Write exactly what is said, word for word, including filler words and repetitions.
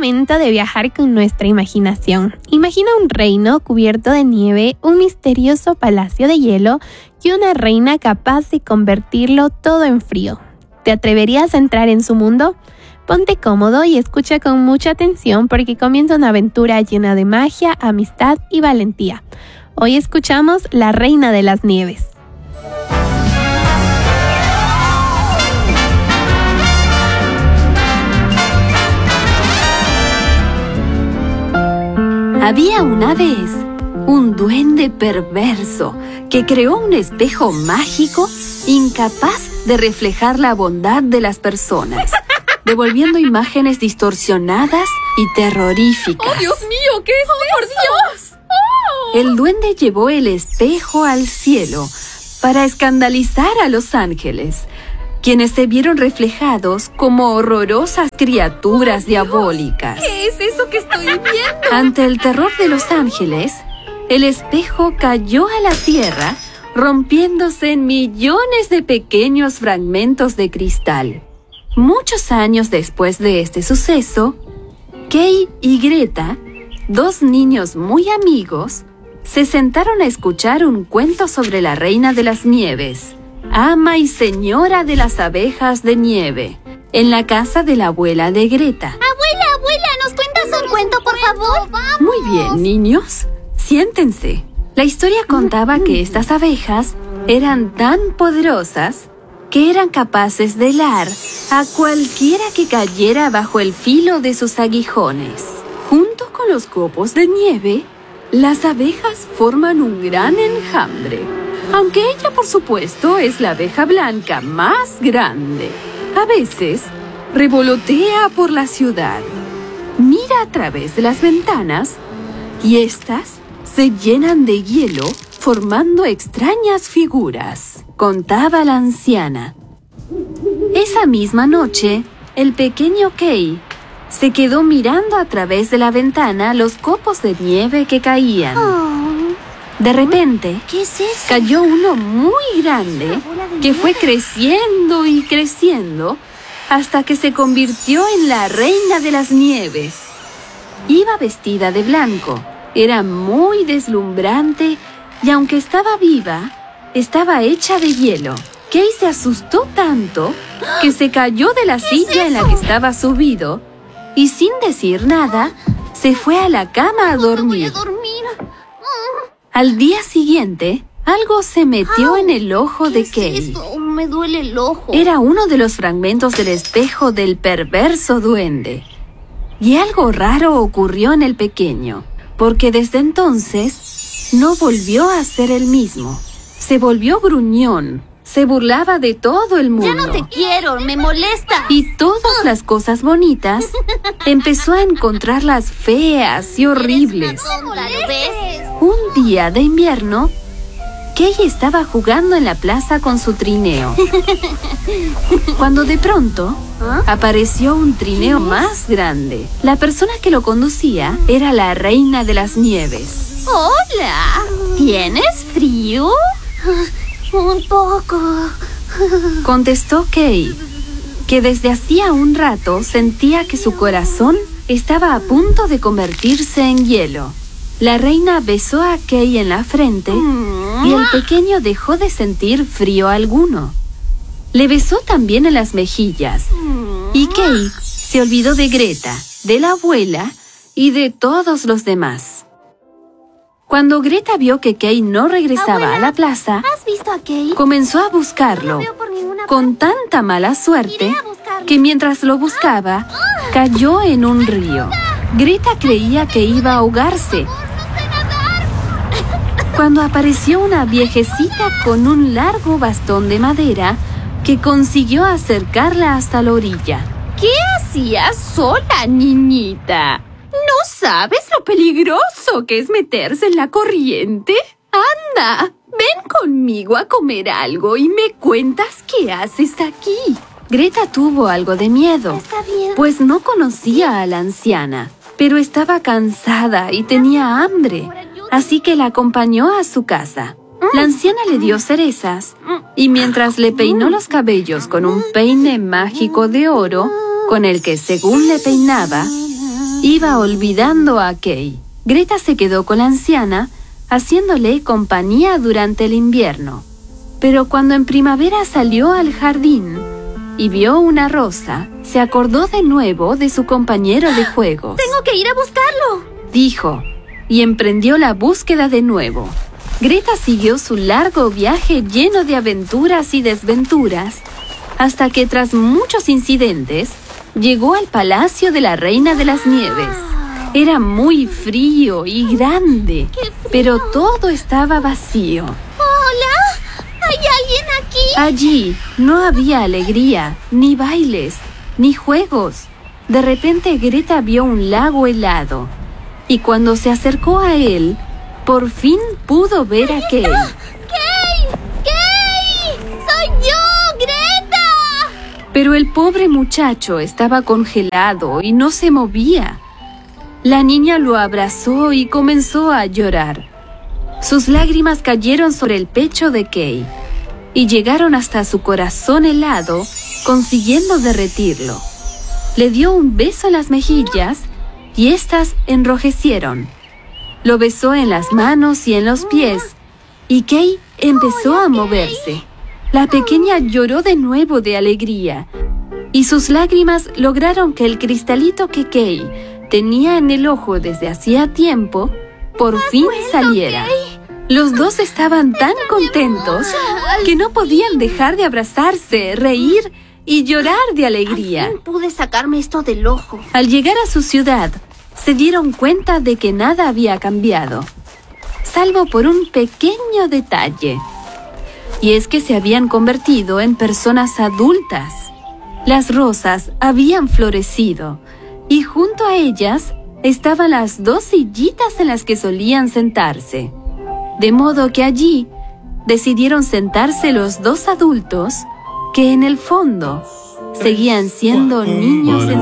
momento de viajar con nuestra imaginación. Imagina un reino cubierto de nieve, un misterioso palacio de hielo y una reina capaz de convertirlo todo en frío. ¿Te atreverías a entrar en su mundo? Ponte cómodo y escucha con mucha atención porque comienza una aventura llena de magia, amistad y valentía. Hoy escuchamos La Reina de las Nieves. Había una vez un duende perverso que creó un espejo mágico incapaz de reflejar la bondad de las personas, devolviendo imágenes distorsionadas y terroríficas. ¡Oh, Dios mío! ¿Qué es ¡Oh, eso? por Dios! ¡Oh! El duende llevó el espejo al cielo para escandalizar a los ángeles, quienes se vieron reflejados como horrorosas criaturas ¡Oh, diabólicas. ¿Qué es eso que estoy viendo? Ante el terror de los ángeles, el espejo cayó a la tierra, rompiéndose en millones de pequeños fragmentos de cristal. Muchos años después de este suceso, Kay y Greta, dos niños muy amigos, se sentaron a escuchar un cuento sobre la Reina de las Nieves, ama y señora de las abejas de nieve, en la casa de la abuela de Greta. Abuela, abuela, ¿nos cuentas un cuento, por favor? ¡Vamos! Muy bien, niños, siéntense. La historia contaba que estas abejas eran tan poderosas que eran capaces de helar a cualquiera que cayera bajo el filo de sus aguijones. Junto con los copos de nieve, las abejas forman un gran enjambre, aunque ella, por supuesto, es la abeja blanca más grande. A veces, revolotea por la ciudad, mira a través de las ventanas y éstas se llenan de hielo, formando extrañas figuras, contaba la anciana. Esa misma noche, el pequeño Kay se quedó mirando a través de la ventana los copos de nieve que caían. Oh. De repente, ¿Qué es eso? cayó uno muy grande que fue creciendo y creciendo hasta que se convirtió en la Reina de las Nieves. Iba vestida de blanco, era muy deslumbrante y aunque estaba viva, estaba hecha de hielo. Kay se asustó tanto que se cayó de la silla en la que estaba subido y sin decir nada, se fue a la cama a dormir. Voy a dormir. Al día siguiente, algo se metió Au, en el ojo de ¿Qué Kay. es eso? Me duele el ojo. Era uno de los fragmentos del espejo del perverso duende. Y algo raro ocurrió en el pequeño, porque desde entonces no volvió a ser el mismo. Se volvió gruñón, se burlaba de todo el mundo. Ya no te quiero, me molesta. Y todas las cosas bonitas empezó a encontrarlas feas y horribles. Eres una tonta, ¿lo ves? Un día de invierno, Kay estaba jugando en la plaza con su trineo, cuando de pronto apareció un trineo más grande. La persona que lo conducía era la Reina de las Nieves. Hola. ¿Tienes frío? Un poco. Contestó Kay, que desde hacía un rato sentía que su corazón estaba a punto de convertirse en hielo. La reina besó a Kay en la frente y el pequeño dejó de sentir frío alguno. Le besó también en las mejillas y Kay se olvidó de Greta, de la abuela y de todos los demás. Cuando Greta vio que Kay no regresaba Abuela, a la plaza, ¿has visto a Kay? comenzó a buscarlo, No la veo por ninguna con tanta mala suerte Iré a buscarlo. que mientras lo buscaba, cayó en un río. Greta creía que iba a ahogarse, cuando apareció una viejecita con un largo bastón de madera que consiguió acercarla hasta la orilla. ¿Qué hacías sola, niñita? ¿No sabes lo peligroso que es meterse en la corriente? Anda, ven conmigo a comer algo y me cuentas qué haces aquí. Greta tuvo algo de miedo, Está bien. pues no conocía a la anciana, pero estaba cansada y tenía hambre, así que la acompañó a su casa. La anciana le dio cerezas y mientras le peinó los cabellos con un peine mágico de oro, con el que según le peinaba, Iba olvidando a Kay. Greta se quedó con la anciana, haciéndole compañía durante el invierno. Pero cuando en primavera salió al jardín y vio una rosa, se acordó de nuevo de su compañero de juegos. ¡Tengo que ir a buscarlo!, dijo, y emprendió la búsqueda de nuevo. Greta siguió su largo viaje lleno de aventuras y desventuras, hasta que tras muchos incidentes, llegó al palacio de la Reina de las Nieves. Era muy frío y grande, pero todo estaba vacío. ¡Hola! ¿Hay alguien aquí? Allí no había alegría, ni bailes, ni juegos. De repente Greta vio un lago helado, y cuando se acercó a él, por fin pudo ver a Kay. ¡Kay! ¡Kay! ¡Soy yo, Greta! Pero el pobre muchacho estaba congelado y no se movía. La niña lo abrazó y comenzó a llorar. Sus lágrimas cayeron sobre el pecho de Kay y llegaron hasta su corazón helado, consiguiendo derretirlo. Le dio un beso en las mejillas y éstas enrojecieron. Lo besó en las manos y en los pies, y Kay empezó a moverse. La pequeña lloró de nuevo de alegría, y sus lágrimas lograron que el cristalito que Kay tenía en el ojo desde hacía tiempo, por fin saliera. Los dos estaban tan contentos que no podían dejar de abrazarse, reír y llorar de alegría. Al fin pude sacarme esto del ojo. Al llegar a su ciudad, se dieron cuenta de que nada había cambiado, salvo por un pequeño detalle. Y es que se habían convertido en personas adultas. Las rosas habían florecido, y junto a ellas estaban las dos sillitas en las que solían sentarse. De modo que allí decidieron sentarse los dos adultos que en el fondo seguían siendo niños en